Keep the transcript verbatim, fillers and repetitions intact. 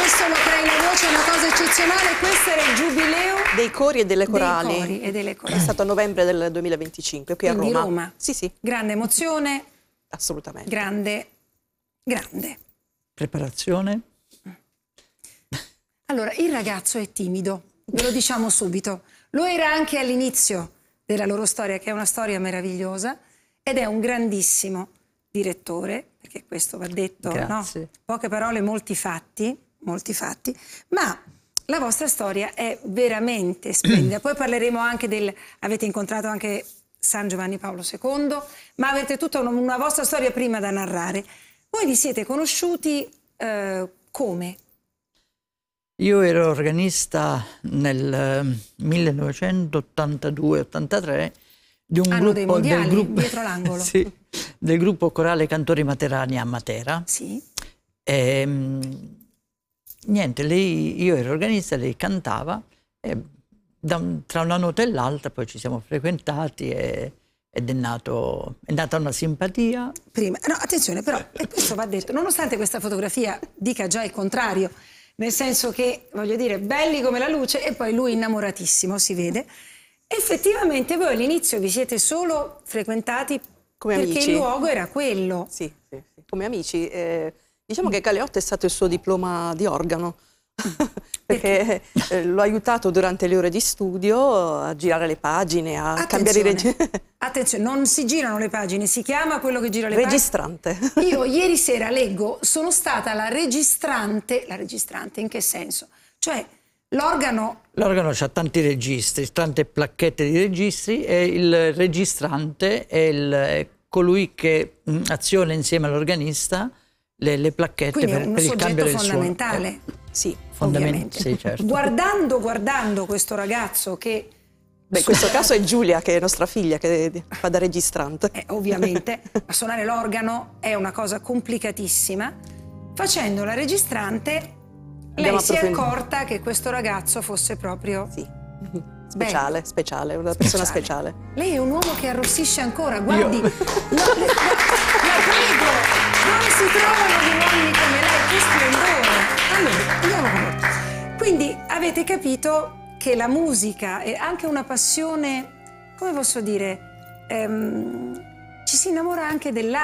questo lo crei la voce, è una cosa eccezionale. Questo era il giubileo dei cori e delle corali. Dei cori e delle corali. È stato a novembre del duemilaventicinque qui Quindi a Roma. Roma. Sì, sì. Grande emozione. Assolutamente. Grande, grande. Preparazione. Allora, il ragazzo è timido, ve lo diciamo subito. Lo era anche all'inizio della loro storia, che è una storia meravigliosa, ed è un grandissimo direttore, perché questo va detto, no? Poche parole, molti fatti, molti fatti, ma la vostra storia è veramente splendida. Poi parleremo anche del... avete incontrato anche San Giovanni Paolo secondo, ma avete tutta una, una vostra storia prima da narrare. Voi vi siete conosciuti eh, come? Io ero organista nel millenovecentottantadue ottantatré di un Anno gruppo, dei mondiali, del gruppo, dietro l'angolo. sì, del gruppo corale Cantori Materani a Matera. Sì. E, niente, lei, io ero organista, lei cantava e da, tra una nota e l'altra poi ci siamo frequentati e, ed è, nato, è nata una simpatia. Prima, no, attenzione però, e questo va detto, nonostante questa fotografia dica già il contrario, nel senso che, voglio dire, belli come la luce, e poi lui innamoratissimo, si vede. Effettivamente voi all'inizio vi siete solo frequentati come perché amici. Il luogo era quello. Sì, sì, sì. Come amici. Eh, diciamo mm. che Galeotti è stato il suo diploma di organo, perché eh, l'ho aiutato durante le ore di studio a girare le pagine, a Attenzione. cambiare i registri. Attenzione, non si girano le pagine, si chiama quello che gira le registrante. pagine. Io ieri sera leggo, sono stata la registrante, la registrante in che senso? Cioè l'organo... L'organo ha tanti registri, tante placchette di registri e il registrante è, il, è colui che mh, aziona insieme all'organista le, le placchette Quindi per, per il cambio del suono. Quindi un soggetto fondamentale. Sì, fondamentalmente. Sì, certo. Guardando, guardando questo ragazzo che... Beh, in questo caso è Giulia, che è nostra figlia, che fa da registrante. Eh, ovviamente, ma suonare l'organo è una cosa complicatissima. Facendo la registrante, lei si è accorta che questo ragazzo fosse proprio... Sì, speciale, bello. speciale, una persona speciale. speciale. Lei è un uomo che arrossisce ancora, guardi, la, la, la prego, dove si trovano gli uomini come lei? Che splendore! Allora, andiamo con voi. Quindi avete capito che la musica è anche una passione, come posso dire, ehm, ci si innamora anche dell'arte.